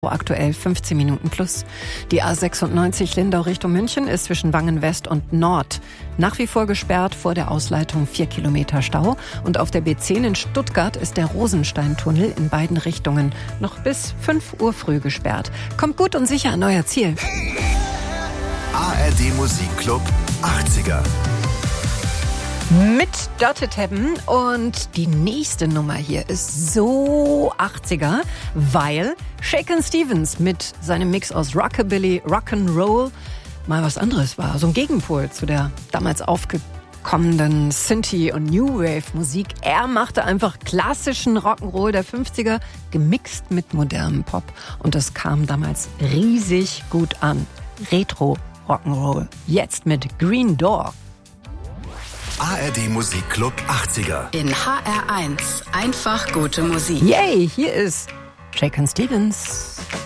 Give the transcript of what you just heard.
Aktuell 15 Minuten plus. Die A96 Lindau Richtung München ist zwischen Wangen West und Nord nach wie vor gesperrt, vor der Ausleitung 4 Kilometer Stau. Und auf der B10 in Stuttgart ist der Rosensteintunnel in beiden Richtungen noch bis 5 Uhr früh gesperrt. Kommt gut und sicher an euer Ziel. ARD Musikclub 80er. Mit Dotted Heaven und die nächste Nummer hier ist so 80er, weil Shakin' Stevens mit seinem Mix aus Rockabilly, Rock'n'Roll mal was anderes war. So ein Gegenpol zu der damals aufgekommenen Synthie- und New Wave-Musik. Er machte einfach klassischen Rock'n'Roll der 50er, gemixt mit modernem Pop. Und das kam damals riesig gut an. Retro-Rock'n'Roll. Jetzt mit Green Door. ARD Musikclub 80er. In HR1 einfach gute Musik. Yay, hier ist Shakin' Stevens.